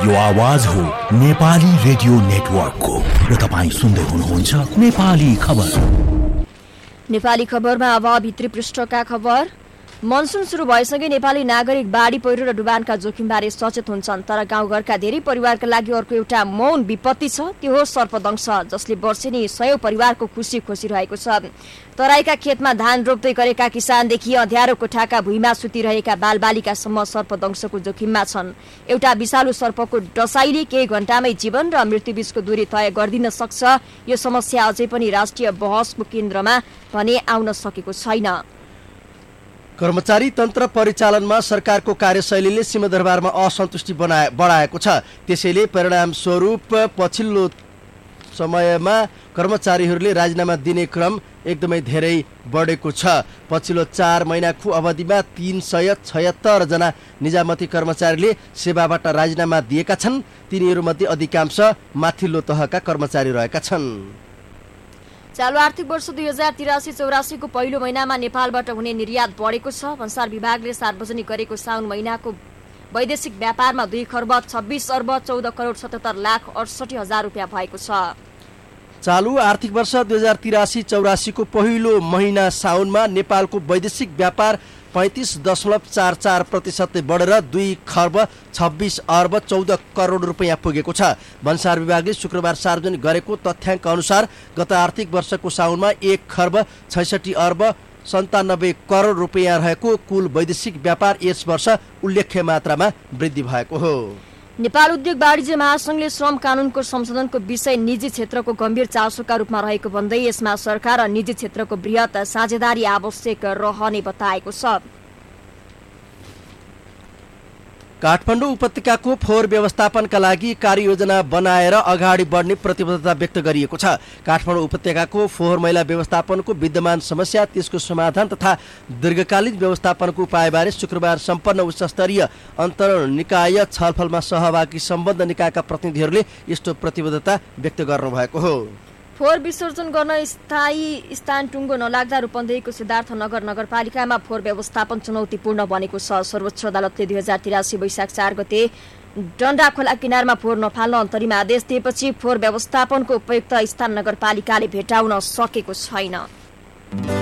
यो आवाज हो नेपाली रेडियो नेटवर्कको र तपाईं सुन्दै हुनुहुन्छ नेपाली खबर। नेपाली खबरमा अब भित्री पृष्ठका खबर। मनसुन सुरु भएसँगै नेपाली नागरिक बाढी पहिरो र डुबानका जोखिमबारे सचेत हुन्छन्, तर गाउँघरका धेरै परिवारका लागि अर्को एउटा मौन विपत्ति छ, त्यो हो सर्पदंश, जसले वर्षेनी सयौं परिवारको खुसी खोसिरहेको छ। तराईका खेतमा धान रोप्दै गरेका किसानदेखि अँध्यारो कोठाका भुइँमा सुतिरहेका बालबालिकासम्म सर्पदंशको जोखिममा छन्। एउटा विषालु सर्पको डसाइले केही घण्टामै जीवन र मृत्युबीचको दूरी तय गरिदिन सक्छ। यो समस्या अझै पनि राष्ट्रिय बहसको केन्द्रमा भने आउन सकेको छैन। कर्मचारी तन्त्र परिचालनमा सरकारको कार्यशैलीले सिंहदरबारमा असन्तुष्टि बढाएको छ। त्यसैले परिणामस्वरूप पछिल्लो समयमा कर्मचारीहरूले राजीनामा दिने क्रम एकदमै धेरै बढेको छ। पछिल्लो 4 महिनाको अवधिमा 376 जना निजामती कर्मचारीले सेवाबाट राजीनामा दिएका छन्। तिनीहरूमध्ये अधिकांश माथिल्लो तहका कर्मचारी रहेका छन्। चालु आर्थिक वर्ष 2083-84 को पहिलो महिनामा नेपालबाट हुने निर्यात बढेको छ। भन्सार विभागले सार्वजनिक गरेको साउन महिनाको वैदेशिक व्यापारमा 2 खर्ब 26 अर्ब 14 करोड 77 लाख 68 हजार रुपियाँ भएको छ। चालु आर्थिक वर्ष 2083-84 को पहिलो महिना साउनमा नेपालको वैदेशिक व्यापार 35.44% बढेर 2 खर्ब 26 अर्ब 14 करोड रुपियाँ पुगेको छ। भन्सार विभागले शुक्रबार सार्वजनिक गरेको तथ्याङ्क अनुसार गत आर्थिक वर्षको साउनमा 1 खर्ब 66 अर्ब 97 करोड रुपियाँ रहेको कुल वैदेशिक व्यापार यस वर्ष उल्लेख्य मात्रामा वृद्धि भएको हो। नेपाल उद्योग वाणिज्य महासंघले श्रम कानूनको संशोधनको विषय निजी क्षेत्रको गम्भीर चासोका रूपमा रहेको भन्दै यसमा सरकार र निजी क्षेत्रको बृहत साझेदारी आवश्यक रहने बताएको छ। काठमाडौँ उपत्यकाको फोहोर व्यवस्थापनका लागि कार्ययोजना बनाएर अगाडि बढ्ने प्रतिबद्धता व्यक्त गरिएको छ। काठमाडौँ उपत्यकाको फोहोर मैला व्यवस्थापनको विद्यमान समस्या, त्यसको समाधान तथा दीर्घकालीन व्यवस्थापनको उपायबारे शुक्रबार सम्पन्न उच्चस्तरीय अन्तर्निकाय छलफलमा सहभागी सम्बद्ध निकायका प्रतिनिधिहरूले यस्तो प्रतिबद्धता व्यक्त गर्नुभएको हो। फोहोर विसर्जन गर्न स्थायी स्थान टुङ्गो नलाग्दा रूपन्देहीको सिद्धार्थनगर नगरपालिकामा फोहोर व्यवस्थापन चुनौतीपूर्ण बनेको छ। सर्वोच्च अदालतले 2083 वैशाख 4 गते डन्डा खोला किनारमा फोहोर नफाल्न अन्तरिम आदेश दिएपछि फोहोर व्यवस्थापनको उपयुक्त स्थान नगरपालिकाले भेटाउन सकेको छैन।